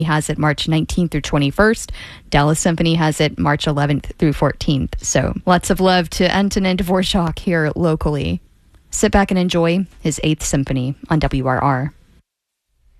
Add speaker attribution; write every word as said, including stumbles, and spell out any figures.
Speaker 1: has it March nineteenth through twenty-first. Dallas Symphony has it March eleventh through fourteenth. So lots of love to Antonin Dvorak here locally. Sit back and enjoy his eighth Symphony on W R R.